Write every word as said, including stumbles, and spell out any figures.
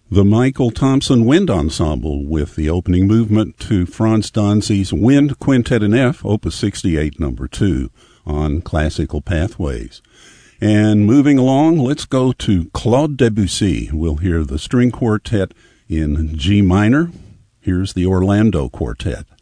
The Michael Thompson Wind Ensemble with the opening movement to Franz Danzi's Wind Quintet in F, Opus sixty-eight, number two, on Classical Pathways. And moving along, let's go to Claude Debussy. We'll hear the string quartet in G minor. Here's the Orlando Quartet.